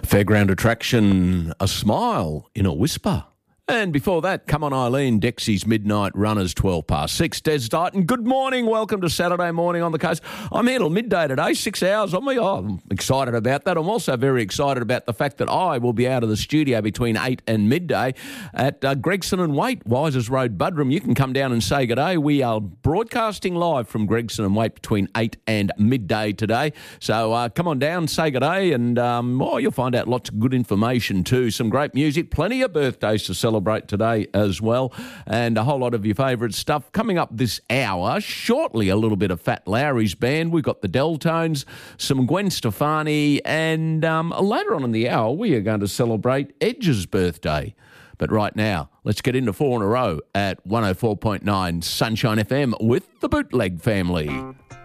Fairground Attraction, A Smile in a Whisper. And before that, Come On Eileen, Dexy's Midnight Runners, 12 past 6. Des Dighton, good morning. Welcome to Saturday morning on the coast. I'm here till midday today, 6 hours on me. Oh, I'm excited about that. I'm also very excited about the fact that I will be out of the studio between 8 and midday at Gregson and Waite, Wisers Road, Buderim. You can come down and say good day. We are broadcasting live from Gregson and Waite between 8 and midday today. So come on down, say good day, and you'll find out lots of good information too. Some great music, plenty of birthdays to celebrate today as well, and a whole lot of your favourite stuff coming up this hour. Shortly, a little bit of Fat Lowry's band. We've got the Deltones, some Gwen Stefani, and later on in the hour, we are going to celebrate Edge's birthday. But right now, let's get into 4 in a row at 104.9 Sunshine FM with the Bootleg Family.